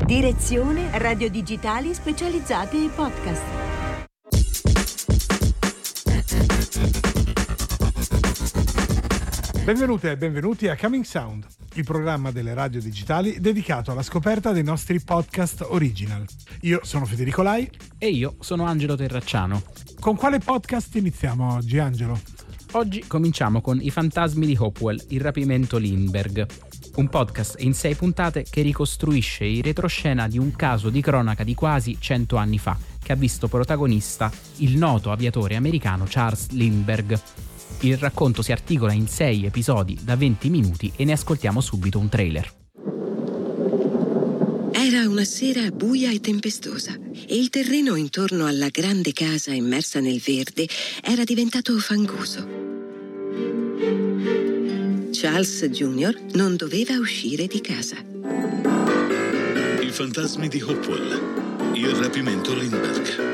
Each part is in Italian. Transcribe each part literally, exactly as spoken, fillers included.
Direzione Radio Digitali Specializzate e Podcast. Benvenute e benvenuti a Coming Sound, il programma delle radio digitali dedicato alla scoperta dei nostri podcast original. Io sono Federico Lai e io sono Angelo Terracciano. Con quale podcast iniziamo oggi, Angelo? Oggi cominciamo con I fantasmi di Hopewell, il rapimento Lindbergh, un podcast in sei puntate che ricostruisce il retroscena di un caso di cronaca di quasi cento anni fa, che ha visto protagonista il noto aviatore americano Charles Lindbergh. Il racconto si articola in sei episodi da venti minuti e ne ascoltiamo subito un trailer. Era una sera buia e tempestosa e il terreno intorno alla grande casa immersa nel verde era diventato fangoso. Charles Junior non doveva uscire di casa. I fantasmi di Hopewell, il rapimento Lindbergh.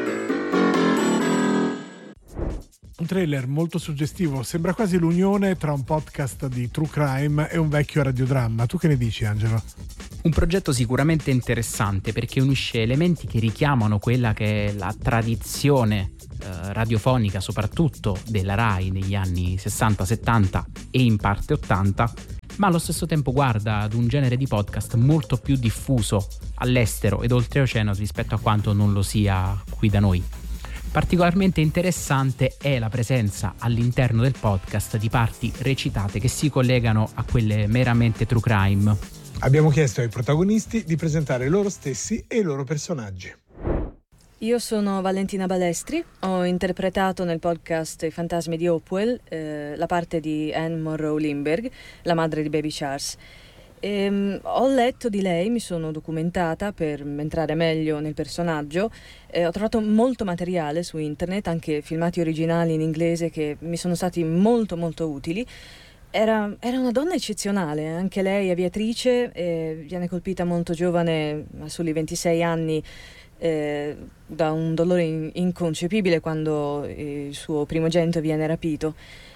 Un trailer molto suggestivo, sembra quasi l'unione tra un podcast di true crime e un vecchio radiodramma. Tu che ne dici, Angelo? Un progetto sicuramente interessante perché unisce elementi che richiamano quella che è la tradizione eh, radiofonica, soprattutto della Rai negli anni sessanta settanta e in parte ottanta, ma allo stesso tempo guarda ad un genere di podcast molto più diffuso all'estero ed oltreoceano rispetto a quanto non lo sia qui da noi. Particolarmente interessante è la presenza all'interno del podcast di parti recitate che si collegano a quelle meramente true crime. Abbiamo chiesto ai protagonisti di presentare loro stessi e i loro personaggi. Io sono Valentina Balestri, ho interpretato nel podcast I fantasmi di Hopewell eh, la parte di Anne Monroe Lindbergh, la madre di Baby Charles. E, ho letto di lei, mi sono documentata per entrare meglio nel personaggio, eh, ho trovato molto materiale su internet, anche filmati originali in inglese che mi sono stati molto molto utili. Era, era una donna eccezionale, anche lei aviatrice, eh, viene colpita molto giovane, a soli ventisei anni, eh, da un dolore in, inconcepibile quando il suo primogenito viene rapito.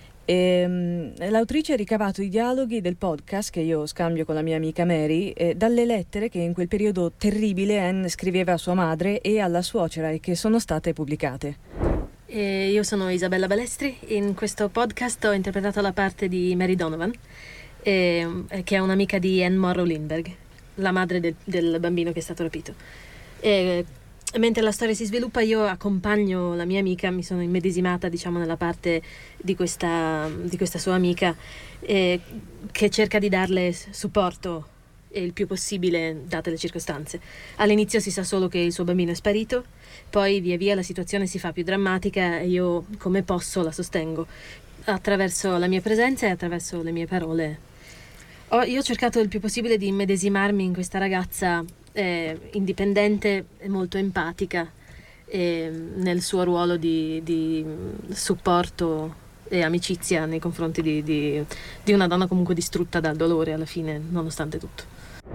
E, l'autrice ha ricavato i dialoghi del podcast che io scambio con la mia amica Mary eh, dalle lettere che in quel periodo terribile Anne scriveva a sua madre e alla suocera e che sono state pubblicate. E io sono Isabella Balestri, in questo podcast ho interpretato la parte di Mary Donovan, eh, che è un'amica di Anne Monroe Lindbergh, la madre del, del bambino che è stato rapito. E, mentre la storia si sviluppa io accompagno la mia amica, mi sono immedesimata diciamo nella parte di questa, di questa sua amica eh, che cerca di darle supporto il più possibile date le circostanze. All'inizio si sa solo che il suo bambino è sparito, poi via via la situazione si fa più drammatica e io come posso la sostengo attraverso la mia presenza e attraverso le mie parole. Ho, io ho cercato il più possibile di immedesimarmi in questa ragazza eh, indipendente e molto empatica eh, nel suo ruolo di, di supporto e amicizia nei confronti di, di, di una donna comunque distrutta dal dolore alla fine, nonostante tutto.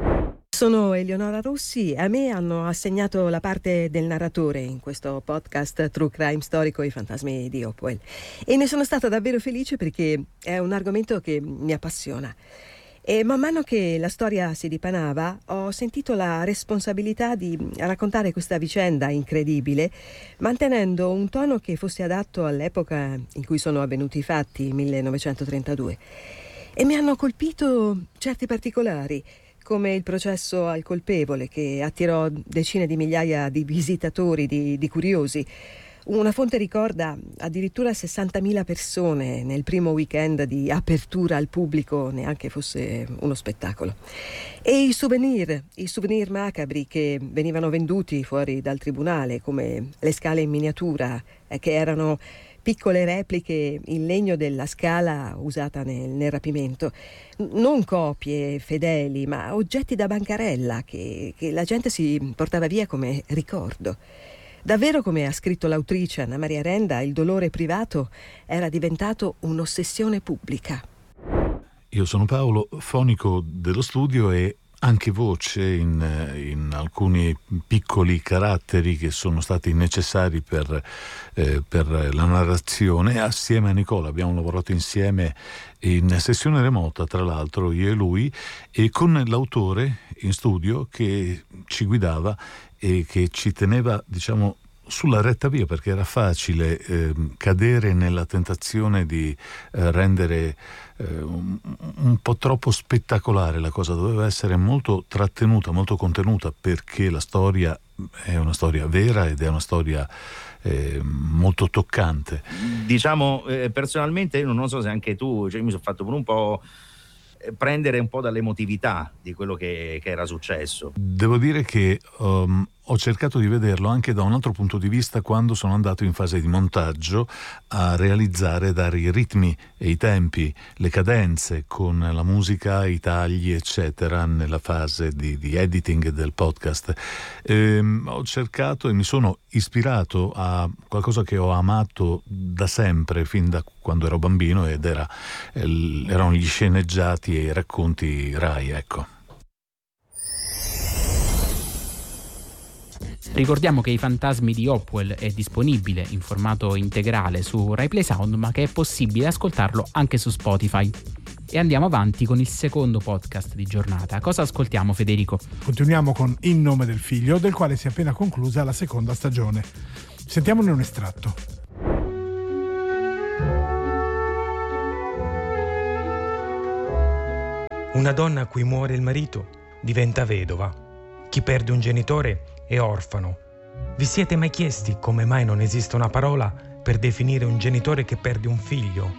Sono Eleonora Rossi, a me hanno assegnato la parte del narratore in questo podcast True Crime storico I fantasmi di Hopewell e ne sono stata davvero felice perché è un argomento che mi appassiona. E man mano che la storia si dipanava ho sentito la responsabilità di raccontare questa vicenda incredibile mantenendo un tono che fosse adatto all'epoca in cui sono avvenuti i fatti, millenovecentotrentadue. E mi hanno colpito certi particolari, come il processo al colpevole che attirò decine di migliaia di visitatori, di, di curiosi. Una fonte ricorda addirittura sessantamila persone nel primo weekend di apertura al pubblico, neanche fosse uno spettacolo. E i souvenir, i souvenir macabri che venivano venduti fuori dal tribunale, come le scale in miniatura, eh, che erano piccole repliche in legno della scala usata nel, nel rapimento. Non copie fedeli, ma oggetti da bancarella che, che la gente si portava via come ricordo. Davvero, come ha scritto l'autrice Anna Maria Renda, il dolore privato era diventato un'ossessione pubblica. Io sono Paolo, fonico dello studio e anche voce in, in alcuni piccoli caratteri che sono stati necessari per, eh, per la narrazione. Assieme a Nicola abbiamo lavorato insieme in sessione remota, tra l'altro io e lui, e con l'autore in studio che ci guidava e che ci teneva, diciamo, sulla retta via, perché era facile eh, cadere nella tentazione di eh, rendere eh, un, un po' troppo spettacolare la cosa. Doveva essere molto trattenuta, molto contenuta, perché la storia è una storia vera ed è una storia eh, molto toccante. Diciamo, eh, personalmente io non so se anche tu, cioè, mi sono fatto per un po' prendere un po' dall'emotività di quello che, che era successo. Devo dire che um, ho cercato di vederlo anche da un altro punto di vista quando sono andato in fase di montaggio a realizzare, dare i ritmi e i tempi, le cadenze con la musica, i tagli eccetera nella fase di, di editing del podcast. Ehm, ho cercato e mi sono ispirato a qualcosa che ho amato da sempre, fin da quando ero bambino, ed era, erano gli sceneggiati e i racconti Rai, ecco. Ricordiamo che I fantasmi di Hopwell è disponibile in formato integrale su Rai Play Sound, ma che è possibile ascoltarlo anche su Spotify. E andiamo avanti con il secondo podcast di giornata. Cosa ascoltiamo, Federico? Continuiamo con In nome del figlio, del quale si è appena conclusa la seconda stagione. Sentiamone un estratto. Una donna a cui muore il marito diventa vedova. Chi perde un genitore è orfano. Vi siete mai chiesti come mai non esiste una parola per definire un genitore che perde un figlio?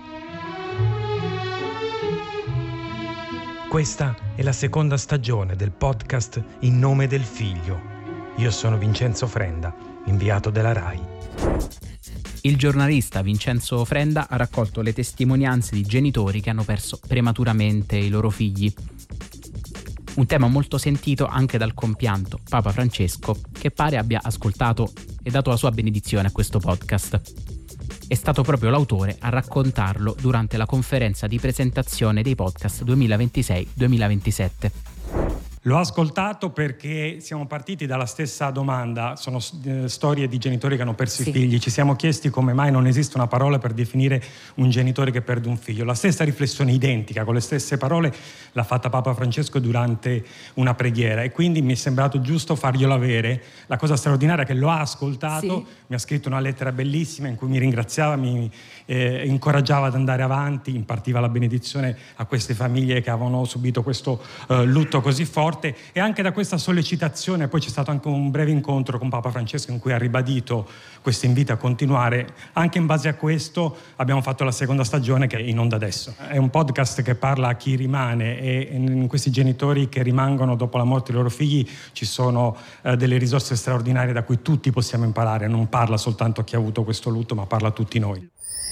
Questa è la seconda stagione del podcast In nome del figlio. Io sono Vincenzo Frenda, inviato della Rai. Il giornalista Vincenzo Frenda ha raccolto le testimonianze di genitori che hanno perso prematuramente i loro figli. Un tema molto sentito anche dal compianto Papa Francesco, che pare abbia ascoltato e dato la sua benedizione a questo podcast. È stato proprio l'autore a raccontarlo durante la conferenza di presentazione dei podcast duemilaventisei duemilaventisette. L'ho ascoltato perché siamo partiti dalla stessa domanda, sono eh, storie di genitori che hanno perso sì. i figli, ci siamo chiesti come mai non esiste una parola per definire un genitore che perde un figlio. La stessa riflessione identica, con le stesse parole, l'ha fatta Papa Francesco durante una preghiera, e quindi mi è sembrato giusto farglielo avere. La cosa straordinaria è che lo ha ascoltato, sì. mi ha scritto una lettera bellissima in cui mi ringraziava, mi eh, incoraggiava ad andare avanti, impartiva la benedizione a queste famiglie che avevano subito questo eh, lutto così forte. E anche da questa sollecitazione poi c'è stato anche un breve incontro con Papa Francesco in cui ha ribadito questo invito a continuare. Anche in base a questo abbiamo fatto la seconda stagione, che è in onda adesso. È un podcast che parla a chi rimane, e in questi genitori che rimangono dopo la morte dei loro figli ci sono eh, delle risorse straordinarie da cui tutti possiamo imparare. Non parla soltanto a chi ha avuto questo lutto, ma parla a tutti noi.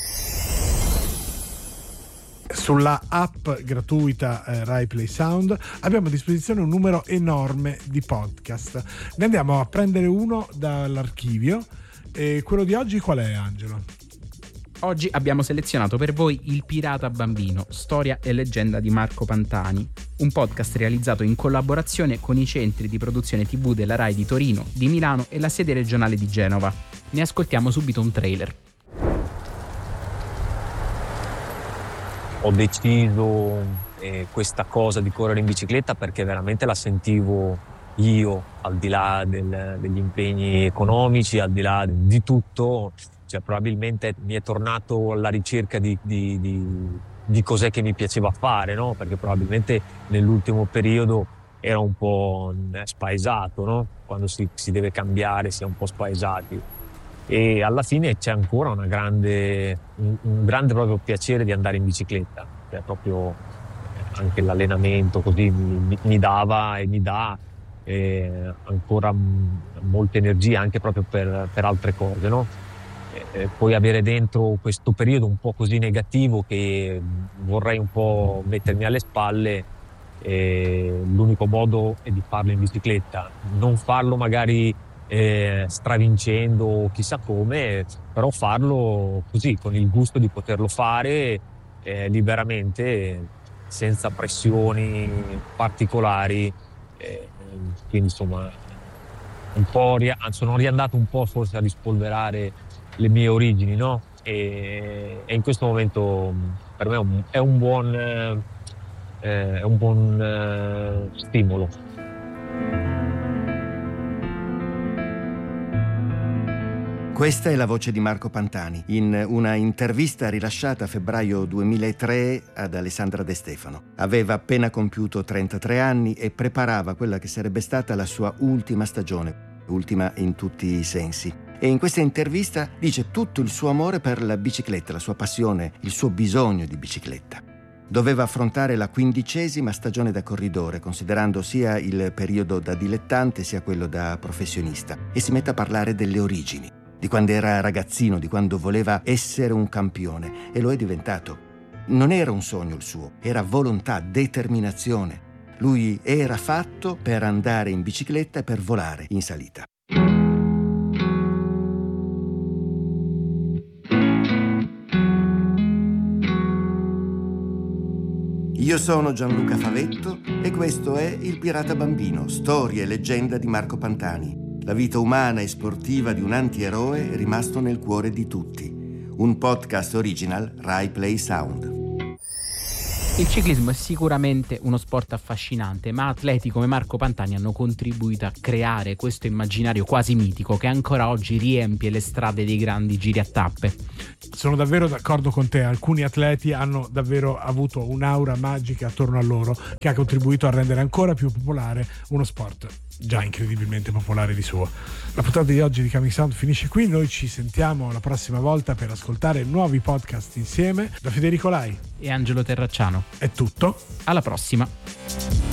Sulla app gratuita eh, Rai Play Sound abbiamo a disposizione un numero enorme di podcast. Ne andiamo a prendere uno dall'archivio. E quello di oggi qual è, Angelo? Oggi abbiamo selezionato per voi Il pirata bambino, storia e leggenda di Marco Pantani, un podcast realizzato in collaborazione con i centri di produzione tivù della Rai di Torino, di Milano e la sede regionale di Genova. Ne ascoltiamo subito un trailer. Ho deciso eh, questa cosa di correre in bicicletta perché veramente la sentivo io, al di là del, degli impegni economici, al di là di tutto. Cioè, probabilmente mi è tornato alla ricerca di, di, di, di cos'è che mi piaceva fare, no? Perché probabilmente nell'ultimo periodo era un po' spaesato, no? Quando si, si deve cambiare si è un po' spaesati. E alla fine c'è ancora una grande, un, un grande proprio piacere di andare in bicicletta, cioè proprio anche l'allenamento così mi, mi dava e mi dà eh, ancora m- molte energie anche proprio per, per altre cose, no? E, e poi avere dentro questo periodo un po' così negativo che vorrei un po' mettermi alle spalle, e l'unico modo è di farlo in bicicletta, non farlo magari Eh, stravincendo chissà come, però farlo così, con il gusto di poterlo fare eh, liberamente, senza pressioni particolari, eh, quindi insomma un po' ri- sono riandato un po' forse a rispolverare le mie origini, no? E, e in questo momento per me è un, è un buon eh, è un buon eh, stimolo. Questa è la voce di Marco Pantani in una intervista rilasciata a febbraio duemilatré ad Alessandra De Stefano. Aveva appena compiuto trentatré anni e preparava quella che sarebbe stata la sua ultima stagione, ultima in tutti i sensi. E in questa intervista dice tutto il suo amore per la bicicletta, la sua passione, il suo bisogno di bicicletta. Doveva affrontare la quindicesima stagione da corridore, considerando sia il periodo da dilettante sia quello da professionista, e si mette a parlare delle origini, di quando era ragazzino, di quando voleva essere un campione, e lo è diventato. Non era un sogno il suo, era volontà, determinazione. Lui era fatto per andare in bicicletta e per volare in salita. Io sono Gianluca Favetto e questo è Il Pirata Bambino, storia e leggenda di Marco Pantani. La vita umana e sportiva di un antieroe rimasto nel cuore di tutti. Un podcast original Rai Play Sound. Il ciclismo è sicuramente uno sport affascinante, ma atleti come Marco Pantani hanno contribuito a creare questo immaginario quasi mitico che ancora oggi riempie le strade dei grandi giri a tappe. Sono davvero d'accordo con te, alcuni atleti hanno davvero avuto un'aura magica attorno a loro che ha contribuito a rendere ancora più popolare uno sport già incredibilmente popolare di suo. La puntata di oggi di Coming Sound finisce qui, noi ci sentiamo la prossima volta per ascoltare nuovi podcast insieme. Da Federico Lai e Angelo Terracciano è tutto, alla prossima.